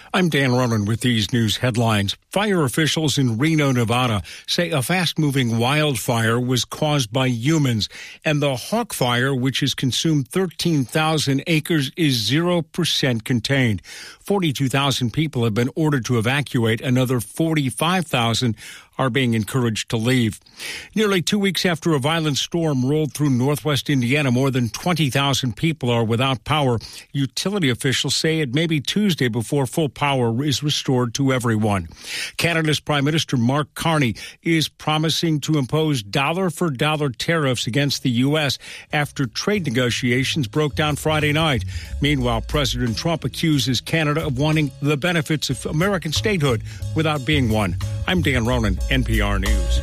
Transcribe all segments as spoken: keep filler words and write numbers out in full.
I'm Dan Ronan with these news headlines. Fire officials in Reno, Nevada say a fast-moving wildfire was caused by humans, and the Hawk Fire, which has consumed thirteen thousand acres, is zero percent contained. forty-two thousand people have been ordered to evacuate. Another forty-five thousand are being encouraged to leave. Nearly two weeks after a violent storm rolled through northwest Indiana, more than twenty thousand people are without power. Utility officials say it may be Tuesday before full power is restored to everyone. Canada's Prime Minister Mark Carney is promising to impose dollar-for-dollar tariffs against the U S after trade negotiations broke down Friday night. Meanwhile, President Trump accuses Canada of wanting the benefits of American statehood without being one. I'm Dan Ronan, N P R News.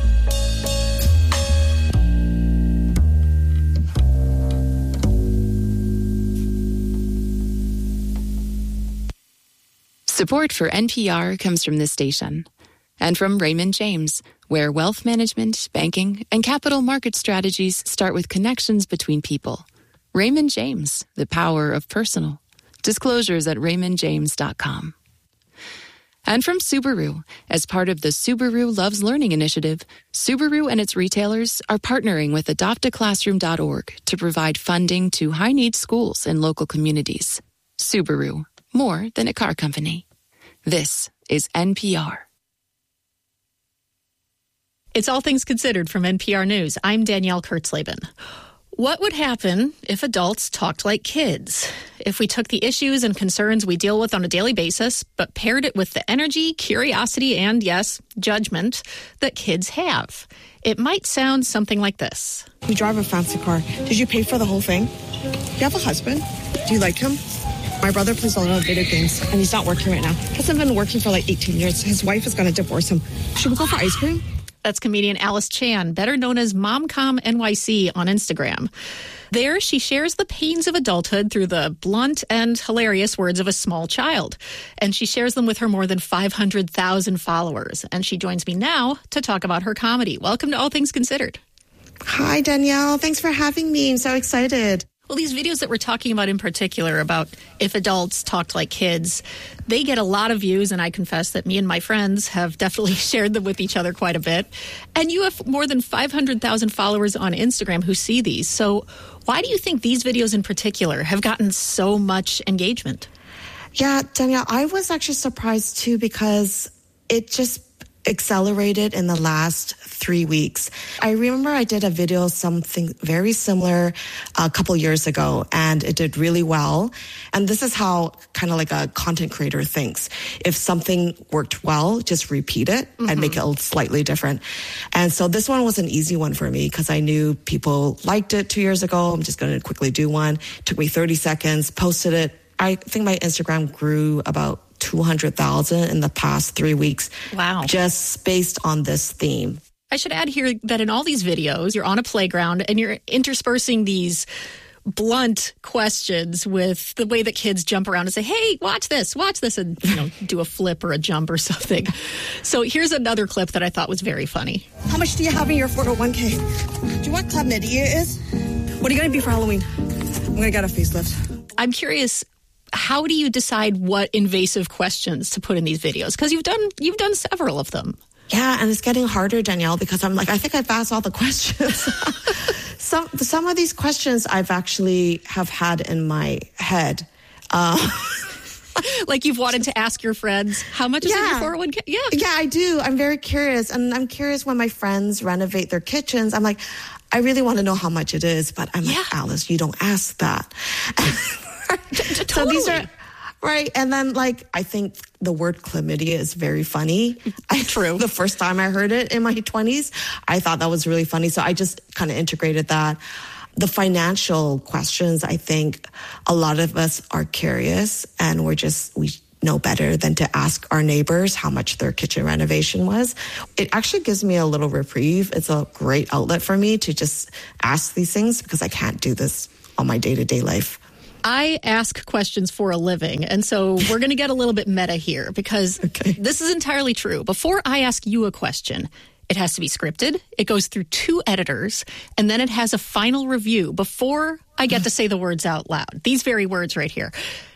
Support for N P R comes from this station and from Raymond James, where wealth management, banking, and capital market strategies start with connections between people. Raymond James, the power of personal. Disclosures at raymond james dot com. And from Subaru, as part of the Subaru Loves Learning initiative, Subaru and its retailers are partnering with adopt a classroom dot org to provide funding to high-needs schools in local communities. Subaru, more than a car company. This is N P R. It's All Things Considered from N P R News. I'm Danielle Kurtzleben. What would happen if adults talked like kids? If we took the issues and concerns we deal with on a daily basis, but paired it with the energy, curiosity, and, yes, judgment that kids have? It might sound something like this. You drive a fancy car. Did you pay for the whole thing? You have a husband? Do you like him? My brother plays a lot of video games, and he's not working right now. He hasn't been working for like eighteen years. His wife is going to divorce him. Should we go for ice cream? That's comedian Alice Chan, better known as MomCom N Y C on Instagram. There, she shares the pains of adulthood through the blunt and hilarious words of a small child. And she shares them with her more than five hundred thousand followers. And she joins me now to talk about her comedy. Welcome to All Things Considered. Hi, Danielle. Thanks for having me. I'm so excited. Well, these videos that we're talking about in particular, about if adults talked like kids, they get a lot of views, and I confess that me and my friends have definitely shared them with each other quite a bit. And you have more than five hundred thousand followers on Instagram who see these. So why do you think these videos in particular have gotten so much engagement? Yeah, Danielle, I was actually surprised too, because it just accelerated in the last three weeks. I remember I did a video, something very similar a couple years ago, and it did really well. And this is how kind of like a content creator thinks. If something worked well, just repeat it mm-hmm. and make it slightly different. And so this one was an easy one for me because I knew people liked it two years ago. I'm just going to quickly do one. It took me thirty seconds, posted it. I think my Instagram grew about two hundred thousand in the past three weeks. Wow. Just based on this theme. I should add here that in all these videos, you're on a playground and you're interspersing these blunt questions with the way that kids jump around and say, hey, watch this, watch this, and you know, do a flip or a jump or something. So here's another clip that I thought was very funny. How much do you have in your four oh one k? Do you know what chlamydia is? What are you going to be for Halloween? I'm going to get a facelift. I'm curious, how do you decide what invasive questions to put in these videos? Because you've done you've done several of them. Yeah, and it's getting harder, Danielle, because I'm like, I think I've asked all the questions. some some of these questions I've actually have had in my head. Uh, like you've wanted to ask your friends, how much is yeah. in your four oh one k? Yeah. Yeah, I do. I'm very curious. And I'm curious when my friends renovate their kitchens. I'm like, I really want to know how much it is. But I'm yeah. like, Alice, you don't ask that. Totally. So these are right. And then like, I think the word chlamydia is very funny. True. I, the first time I heard it in my twenties, I thought that was really funny. So I just kind of integrated that. The financial questions, I think a lot of us are curious and we're just, we know better than to ask our neighbors how much their kitchen renovation was. It actually gives me a little reprieve. It's a great outlet for me to just ask these things because I can't do this on my day-to-day life. I ask questions for a living, and so we're going to get a little bit meta here because okay. This is entirely true. Before I ask you a question, it has to be scripted, it goes through two editors, and then it has a final review before I get to say the words out loud. These very words right here.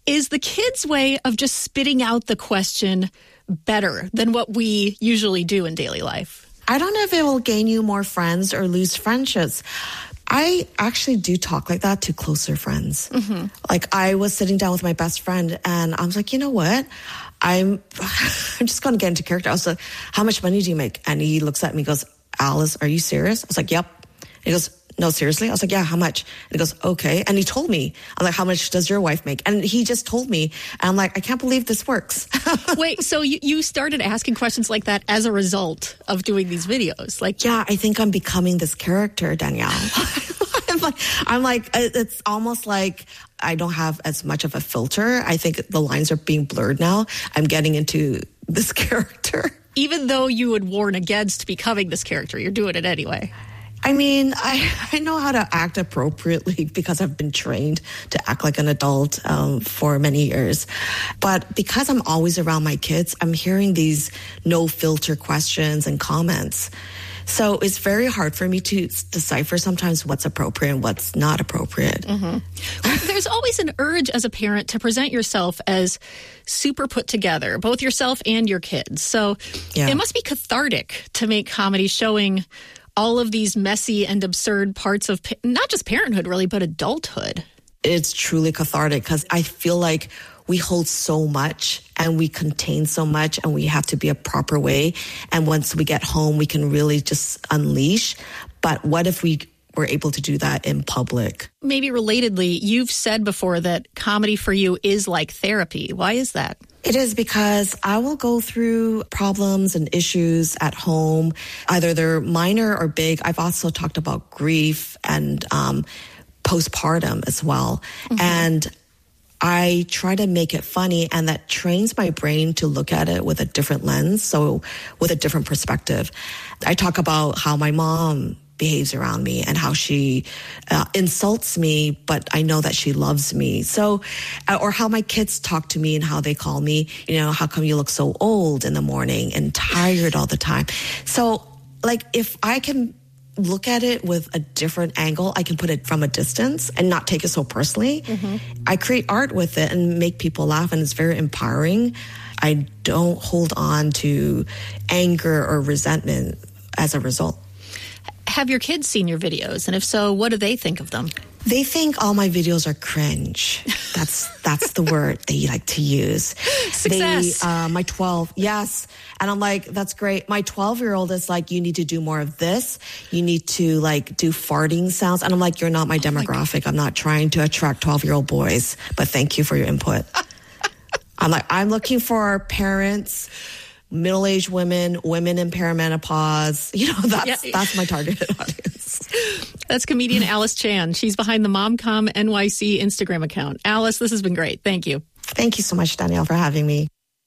Is the kids' way of just spitting out the question better than what we usually do in daily life? I don't know if it will gain you more friends or lose friendships. I actually do talk like that to closer friends. Mm-hmm. Like I was sitting down with my best friend and I was like, you know what? I'm I'm just going to get into character. I was like, how much money do you make? And he looks at me and goes, Alice, are you serious? I was like, yep. And he goes, no, seriously? I was like, yeah, how much? And he goes, okay. And he told me. I'm like, how much does your wife make? And he just told me. And I'm like, I can't believe this works. Wait, so you, you started asking questions like that as a result of doing these videos? Like, yeah, I think I'm becoming this character, Danielle. I'm like, I'm like, it's almost like I don't have as much of a filter. I think the lines are being blurred now. I'm getting into this character. Even though you would warn against becoming this character, you're doing it anyway. I mean, I, I know how to act appropriately because I've been trained to act like an adult um, for many years. But because I'm always around my kids, I'm hearing these no-filter questions and comments. So it's very hard for me to decipher sometimes what's appropriate and what's not appropriate. Mm-hmm. Well, there's always an urge as a parent to present yourself as super put together, both yourself and your kids. So yeah. It must be cathartic to make comedy showing all of these messy and absurd parts of pa- not just parenthood, really, but adulthood. It's truly cathartic because I feel like we hold so much and we contain so much and we have to be a proper way. And once we get home, we can really just unleash. But what if we were able to do that in public? Maybe relatedly, you've said before that comedy for you is like therapy. Why is that? It is because I will go through problems and issues at home. Either they're minor or big. I've also talked about grief and um, postpartum as well. Mm-hmm. And I try to make it funny, and that trains my brain to look at it with a different lens, so with a different perspective. I talk about how my mom behaves around me and how she uh, insults me, but I know that she loves me. So, uh, or how my kids talk to me and how they call me, you know, how come you look so old in the morning and tired all the time? So, like, if I can look at it with a different angle, I can put it from a distance and not take it so personally. Mm-hmm. I create art with it and make people laugh, and it's very empowering. I don't hold on to anger or resentment as a result. Have your kids seen your videos? And if so, what do they think of them? They think all my videos are cringe. That's that's the word they like to use. Success. They, uh, my twelve, yes. And I'm like, that's great. My twelve-year-old is like, you need to do more of this. You need to like do farting sounds. And I'm like, you're not my demographic. Oh my I'm not trying to attract twelve-year-old boys. But thank you for your input. I'm like, I'm looking for parents, middle-aged women, women in perimenopause. You know, that's yeah. that's my targeted audience. That's comedian Alice Chan. She's behind the MomCom N Y C Instagram account. Alice, this has been great. Thank you. Thank you so much, Danielle, for having me.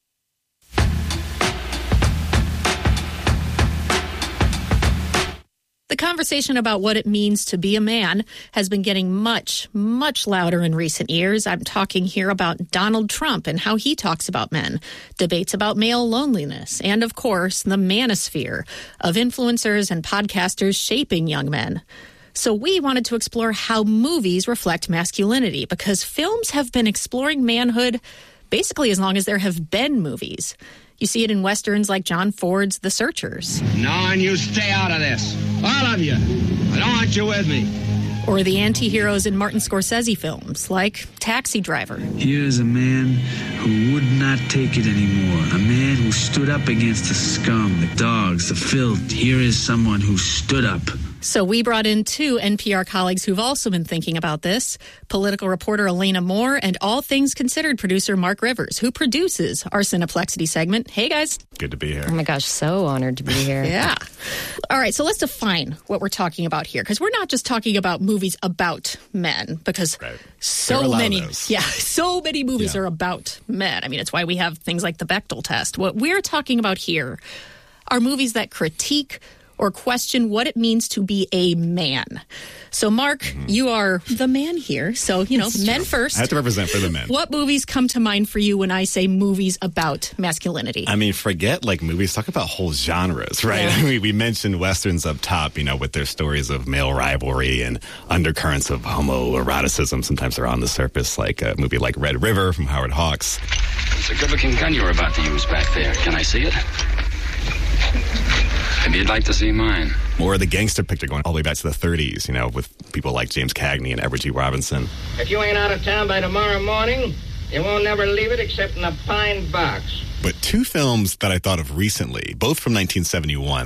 The conversation about what it means to be a man has been getting much, much louder in recent years. I'm talking here about Donald Trump and how he talks about men, debates about male loneliness, and, of course, the manosphere of influencers and podcasters shaping young men. So we wanted to explore how movies reflect masculinity, because films have been exploring manhood basically as long as there have been movies. You see it in westerns like John Ford's The Searchers. No, and you stay out of this. All of you. I don't want you with me. Or the anti-heroes in Martin Scorsese films like Taxi Driver. Here's a man who would not take it anymore. A man who stood up against the scum, the dogs, the filth. Here is someone who stood up. So we brought in two N P R colleagues who've also been thinking about this, political reporter Elena Moore and All Things Considered producer Mark Rivers, who produces our Cineplexity segment. Hey, guys. Good to be here. Oh, my gosh, so honored to be here. Yeah. All right, so let's define what we're talking about here, because we're not just talking about movies about men, because right. so many, yeah, so many movies yeah. are about men. I mean, it's why we have things like the Bechdel test. What we're talking about here are movies that critique or question what it means to be a man. So, Mark, mm-hmm. you are the man here. So, you know, men true. first. I have to represent for the men. What movies come to mind for you when I say movies about masculinity? I mean, forget like movies. Talk about whole genres, right? Yeah. I mean, we mentioned Westerns up top, you know, with their stories of male rivalry and undercurrents of homoeroticism. Sometimes they're on the surface, like a movie like Red River from Howard Hawks. It's a good-looking gun you're about to use back there. Can I see it? Maybe you'd like to see mine. Or the gangster picture going all the way back to the thirties, you know, with people like James Cagney and Edward G. Robinson. If you ain't out of town by tomorrow morning, you won't never leave it except in a pine box. But two films that I thought of recently, both from nineteen seventy-one,